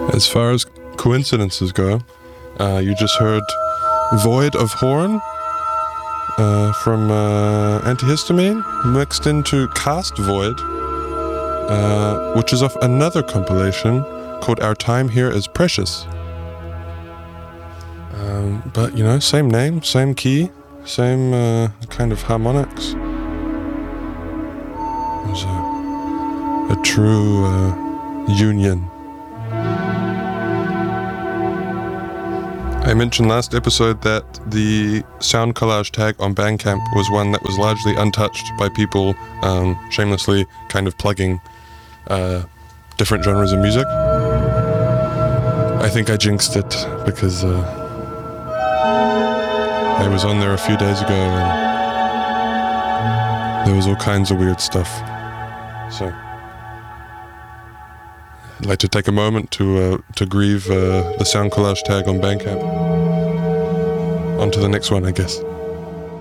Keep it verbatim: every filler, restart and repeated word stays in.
As far as coincidences go, uh, you just heard Void of Horn uh, from uh, Antihistamine mixed into Cast Void, uh, which is off another compilation called Our Time Here is Precious. Um, but, you know, same name, same key, same uh, kind of harmonics. It was a, a true uh, union. I mentioned last episode that the sound collage tag on Bandcamp was one that was largely untouched by people um, shamelessly kind of plugging uh, different genres of music. I think I jinxed it because uh, I was on there a few days ago and there was all kinds of weird stuff. So I'd like to take a moment to uh, to grieve uh, the sound collage tag on Bandcamp. On to the next one, I guess.